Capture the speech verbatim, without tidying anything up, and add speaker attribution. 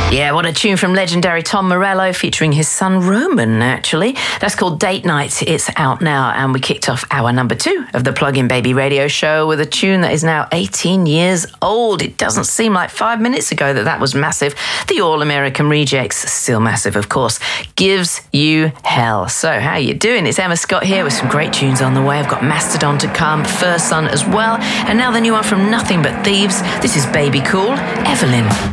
Speaker 1: Yeah, what a tune from legendary Tom Morello featuring his son Roman, actually. That's called Date Night. It's out now, and we kicked off hour number two of the Plug-in Baby radio show with a tune that is now eighteen years old. It doesn't seem like five minutes ago that that was massive. The All-American Rejects, still massive, of course, Gives You Hell. So, how you doing? It's Emma Scott here with some great tunes on the way. I've got Mastodon to come, First Son as well, and now the new one from Nothing But Thieves. This is Baby Cool, Evelyn.